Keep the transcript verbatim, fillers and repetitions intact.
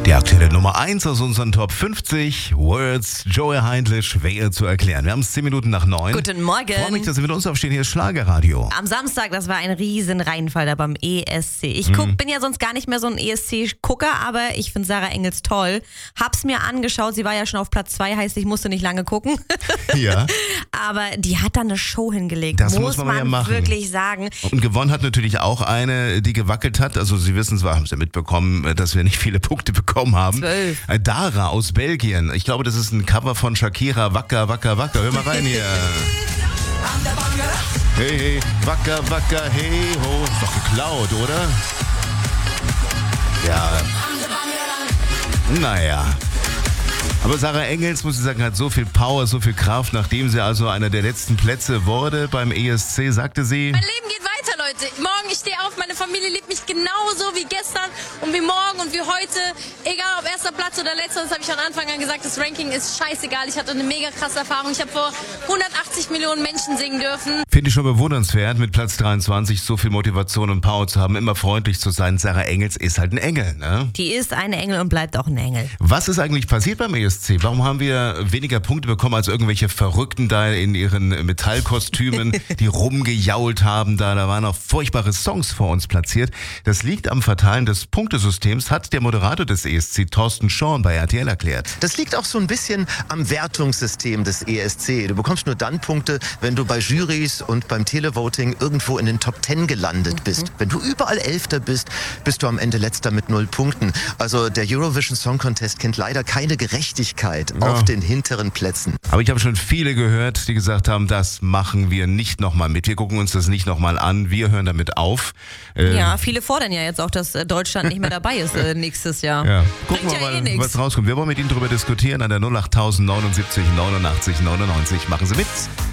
Die aktuelle Nummer eins aus unseren Top fünfzig Words, Joey Heindlich, schwer zu erklären. Wir haben es zehn Minuten nach neun. Guten Morgen. Ich freue mich, dass Sie mit uns aufstehen. Hier ist Schlagerradio. Am Samstag, das war ein riesen Reinfall da beim E S C. Ich guck, mhm. bin ja sonst gar nicht mehr so ein E S C-Gucker, aber ich finde Sarah Engels toll. Hab's mir angeschaut, sie war ja schon auf Platz zwei, heißt, ich musste nicht lange gucken. Ja. Aber die hat da eine Show hingelegt, das muss, muss man, man ja machen. wirklich sagen. Und gewonnen hat natürlich auch eine, die gewackelt hat. Also Sie wissen zwar, haben Sie mitbekommen, dass wir nicht viele Punkte bekommen haben. Zwölf. Dara aus Belgien. Ich glaube, das ist ein Cover von Shakira. Wacker, wacker, wacker. Hör mal rein hier. Hey, hey, wacker, wacker, hey, ho. Ist doch geklaut, oder? Ja. Naja. Aber Sarah Engels, muss ich sagen, hat so viel Power, so viel Kraft. Nachdem sie also einer der letzten Plätze wurde beim E S C, sagte sie: Mein Leben geht weiter, Leute. Morgen, ich stehe auf, meine Familie liebt mich genauso wie gestern und wie morgen und wie heute. Egal ob erster Platz oder letzter, das habe ich von Anfang an gesagt, das Ranking ist scheißegal. Ich hatte eine mega krasse Erfahrung. Ich habe vor hundertachtzig Millionen Menschen singen dürfen. Finde ich schon bewundernswert, mit Platz dreiundzwanzig so viel Motivation und Power zu haben, immer freundlich zu sein. Sarah Engels ist halt ein Engel, ne? Die ist eine Engel und bleibt auch ein Engel. Was ist eigentlich passiert beim E S C? Warum haben wir weniger Punkte bekommen als irgendwelche Verrückten da in ihren Metallkostümen, die rumgejault haben da? Da waren auch furchtbare Songs vor uns platziert. Das liegt am Verteilen des Punktesystems, hat der Moderator des E S C, Thorsten Schorn, bei R T L erklärt. Das liegt auch so ein bisschen am Wertungssystem des E S C. Du bekommst nur dann Punkte, wenn du bei Jurys und beim Televoting irgendwo in den Top Ten gelandet bist. Mhm. Wenn du überall Elfter bist, bist du am Ende Letzter mit null Punkten. Also der Eurovision Song Contest kennt leider keine Gerechtigkeit ja. auf den hinteren Plätzen. Aber ich habe schon viele gehört, die gesagt haben, das machen wir nicht nochmal mit. Wir gucken uns das nicht nochmal an. Wir hören damit auf. Äh, ja, viele fordern ja jetzt auch, dass Deutschland nicht mehr dabei ist äh, nächstes Jahr. Ja. Gucken wir ja mal, eh was rauskommt. Wir wollen mit Ihnen darüber diskutieren an der null acht neunundsiebzig neunundachtzig neunundneunzig. Machen Sie mit.